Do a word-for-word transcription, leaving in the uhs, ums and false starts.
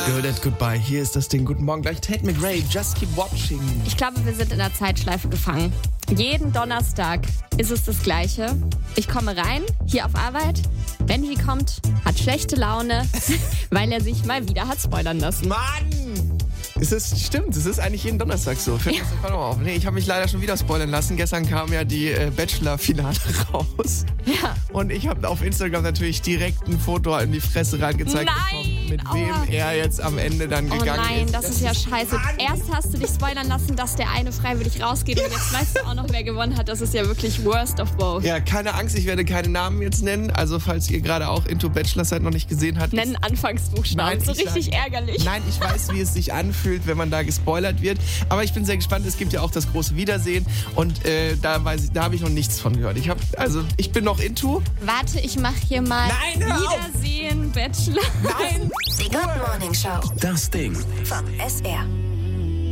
Good at Goodbye. Hier ist das Ding. Guten Morgen. Gleich Tate McRae. Just keep watching. Ich glaube, wir sind in der Zeitschleife gefangen. Jeden Donnerstag ist es das Gleiche. Ich komme rein, hier auf Arbeit. Benji kommt, hat schlechte Laune, weil er sich mal wieder hat spoilern lassen. Mann! Es ist, stimmt, es ist eigentlich jeden Donnerstag so. Fällt mir das gerade mal auf. Nee, ich habe mich leider schon wieder spoilern lassen. Gestern kam ja die äh, Bachelor-Finale raus. Ja. Und ich habe auf Instagram natürlich direkt ein Foto in die Fresse reingezeigt Nein! bekommen, mit Aua. wem er jetzt am Ende dann Oh gegangen nein, ist. das, ist ja scheiße. Erst hast du dich spoilern lassen, dass der eine freiwillig rausgeht und jetzt weißt du auch noch, wer gewonnen hat. Das ist ja wirklich worst of both. Ja, keine Angst, ich werde keine Namen jetzt nennen. Also falls ihr gerade auch Into Bachelor seid, noch nicht gesehen habt. Nennen Anfangsbuchstaben, so ich richtig sag- ärgerlich. Nein, ich weiß, wie es sich anfühlt, wenn man da gespoilert wird. Aber ich bin sehr gespannt. Es gibt ja auch das große Wiedersehen. Und äh, da, weiß ich, da habe ich noch nichts von gehört. Ich, hab, also, ich bin noch Into. Warte, ich mach hier mal Nein, hör auf! Wiedersehen, Bachelor. Nein! Die Good Morning Show Das Ding. vom S R.